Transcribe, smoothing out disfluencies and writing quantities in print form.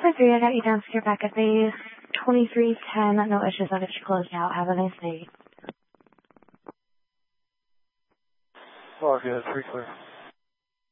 for 3, I got you down secure back at base. 2310, no issues, I'll get you closed out. Have a nice day. All good, 3 clear.